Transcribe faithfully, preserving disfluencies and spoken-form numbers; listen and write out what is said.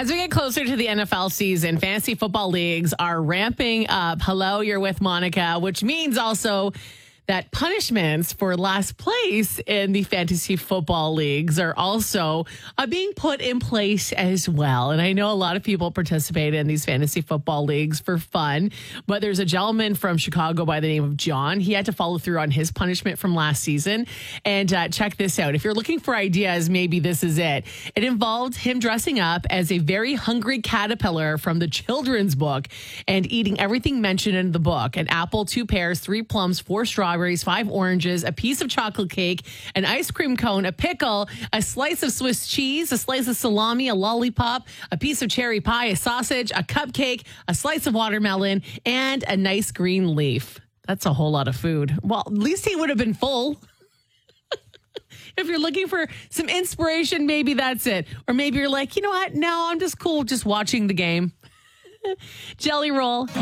As we get closer to the N F L season, fantasy football leagues are ramping up. Hello, you're with Monica, which means also that punishments for last place in the fantasy football leagues are also uh, being put in place as well. And I know a lot of people participate in these fantasy football leagues for fun, but there's a gentleman from Chicago by the name of John. He had to follow through on his punishment from last season. And uh, check this out. If you're looking for ideas, maybe this is it. It involved him dressing up as a very hungry caterpillar from the children's book and eating everything mentioned in the book: an apple, two pears, three plums, four strawberries, five oranges, a piece of chocolate cake, an ice cream cone, a pickle, a slice of Swiss cheese, a slice of salami, a lollipop, a piece of cherry pie, a sausage, a cupcake, a slice of watermelon, and a nice green leaf. That's a whole lot of food. Well, at least he would have been full. If you're looking for some inspiration, maybe that's it. Or maybe you're like, you know what? No, I'm just cool just watching the game. Jelly Roll.